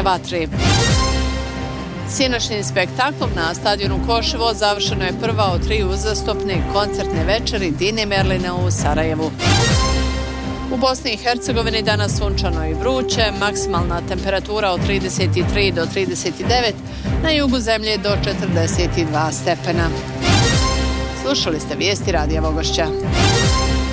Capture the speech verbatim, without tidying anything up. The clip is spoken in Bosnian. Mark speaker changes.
Speaker 1: vatri. Sinoćnim spektaklom na stadionu Koševo završeno je prva od tri uzastopne koncertne večeri Dine Merlina u Sarajevu. U Bosni i Hercegovini danas sunčano i vruće, maksimalna temperatura od trideset tri do trideset devet, na jugu zemlje do četrdeset dva stepena. Slušali ste vijesti Radija Vogošća.